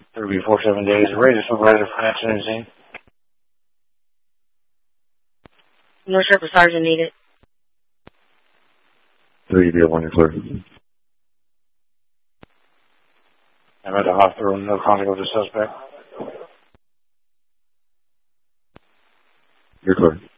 There will be 47 days. Radio supervisor for accident scene. No Shepherd Sergeant needed. 3B1, you're clear. I'm at the hospital. No contact with the suspect. You're clear.